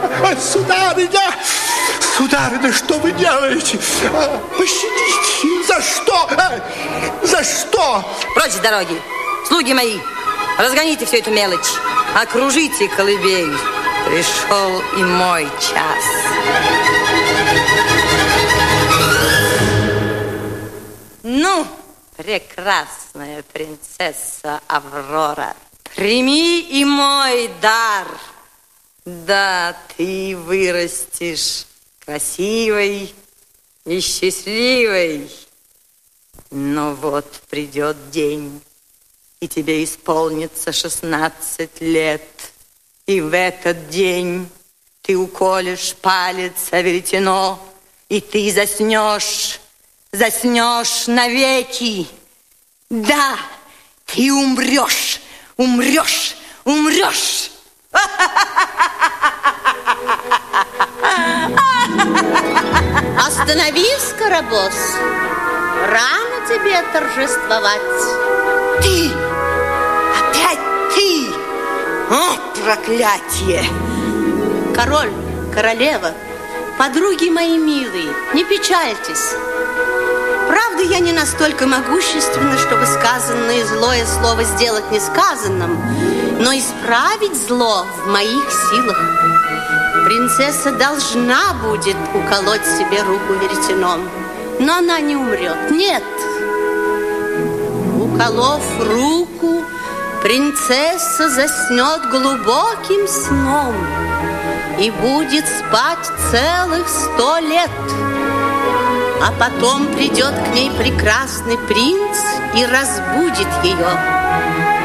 Сударыня! Сударыня, что вы делаете? Пощадите! За что? За что? Прочь с дороги! Слуги мои, разгоните всю эту мелочь. Окружите колыбель. Пришел и мой час. Ну, прекрасная принцесса Аврора, прими и мой дар. Да, ты вырастешь красивой и счастливой. Но вот придет день, и тебе исполнится 16 лет. И в этот день ты уколешь палец о веретено, и ты заснешь навеки. Да, ты умрешь. Остановись, Карабос. Рано тебе торжествовать. Ты! Опять ты! О, проклятие! Король, королева, подруги мои милые, не печальтесь. Правда, я не настолько могущественна, чтобы сказанное злое слово сделать несказанным, но исправить зло в моих силах. Принцесса должна будет уколоть себе руку веретеном, но она не умрет. Нет. Уколов руку, принцесса заснет глубоким сном и будет спать целых 100 лет. А потом придет к ней прекрасный принц и разбудит ее.